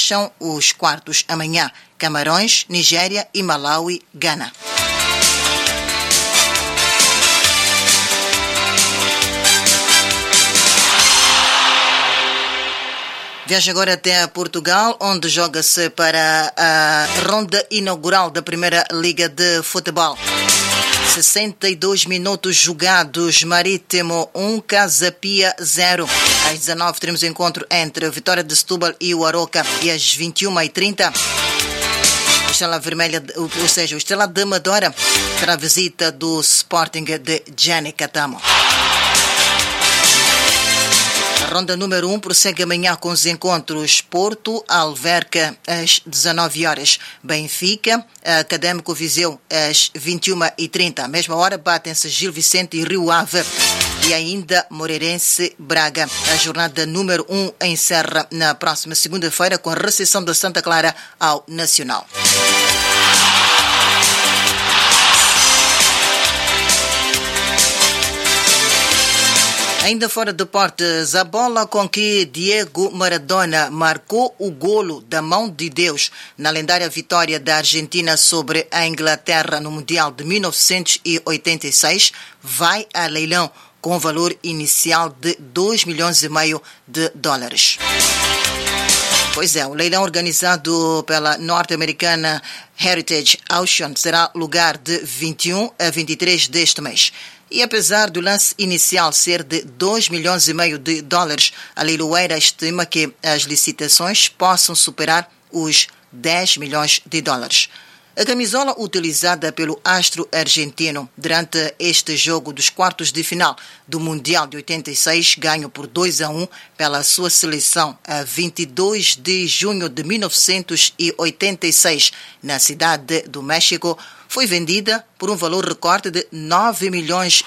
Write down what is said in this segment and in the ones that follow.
fecham os quartos amanhã. Camarões, Nigéria e Malawi, Gana. Viaja agora até Portugal, onde joga-se para a ronda inaugural da Primeira Liga de Futebol. 62 minutos jogados, Marítimo 1, Casa Pia 0. Às 19 teremos encontro entre a Vitória de Setúbal e o Aroca, e às 21h30 o Estrela Vermelha, ou seja, o Estrela de Amadora terá a visita do Sporting de Gianni Catamo. A ronda número 1 prossegue amanhã com os encontros Porto, Alverca às 19 horas, Benfica, Académico Viseu às 21h30. À mesma hora batem-se Gil Vicente e Rio Ave, e ainda Moreirense Braga. A jornada número 1 encerra na próxima segunda-feira com a recepção da Santa Clara ao Nacional. Ainda fora de portas, a bola com que Diego Maradona marcou o golo da mão de Deus na lendária vitória da Argentina sobre a Inglaterra no Mundial de 1986 vai a leilão com valor inicial de $2,5 milhões de dólares. Pois é, o leilão organizado pela norte-americana Heritage Auction terá lugar de 21 a 23 deste mês. E apesar do lance inicial ser de $2,5 milhões de dólares, a leiloeira estima que as licitações possam superar os $10 milhões de dólares. A camisola utilizada pelo astro argentino durante este jogo dos quartos de final do Mundial de 86, ganho por 2-1 pela sua seleção a 22 de junho de 1986 na cidade do México, foi vendida por um valor recorde de $9,3 milhões.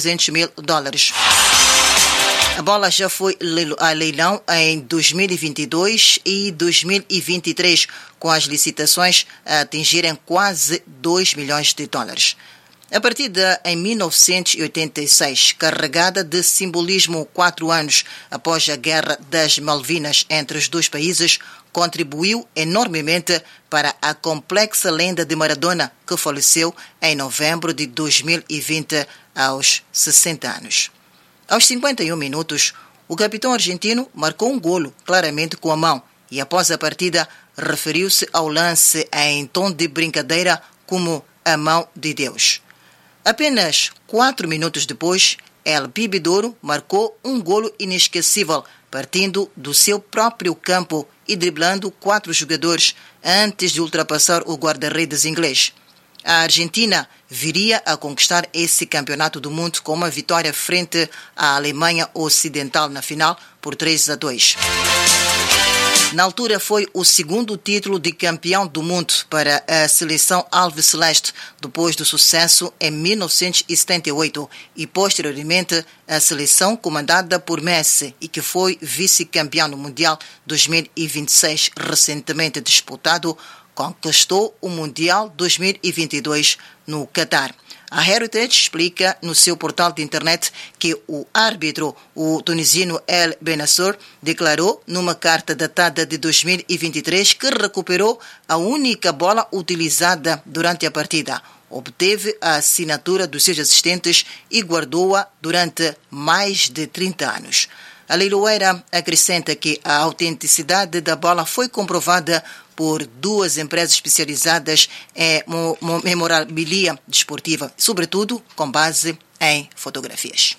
A bola já foi a leilão em 2022 e 2023, com as licitações a atingirem quase $2 milhões de dólares. A partida em 1986, carregada de simbolismo 4 anos após a Guerra das Malvinas entre os dois países, contribuiu enormemente para a complexa lenda de Maradona, que faleceu em novembro de 2020 aos 60 anos. Aos 51 minutos, o capitão argentino marcou um golo claramente com a mão e após a partida referiu-se ao lance em tom de brincadeira como a mão de Deus. Apenas 4 minutos depois, El Bibidouro marcou um golo inesquecível, partindo do seu próprio campo e driblando 4 jogadores antes de ultrapassar o guarda-redes inglês. A Argentina viria a conquistar esse campeonato do mundo com uma vitória frente à Alemanha Ocidental na final por 3-2. Na altura foi o segundo título de campeão do mundo para a seleção alviceleste, depois do sucesso em 1978 e posteriormente a seleção comandada por Messi e que foi vice-campeão no Mundial 2026 recentemente disputado, conquistou o Mundial 2022 no Catar. A Heritage explica no seu portal de internet que o árbitro, o tunisino El Benassour, declarou numa carta datada de 2023 que recuperou a única bola utilizada durante a partida, obteve a assinatura dos seus assistentes e guardou-a durante mais de 30 anos. A leiloeira acrescenta que a autenticidade da bola foi comprovada por 2 empresas especializadas em memorabilia desportiva, sobretudo com base em fotografias.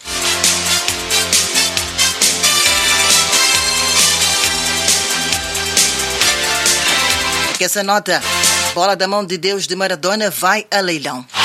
Que essa nota, bola da mão de Deus de Maradona vai a leilão.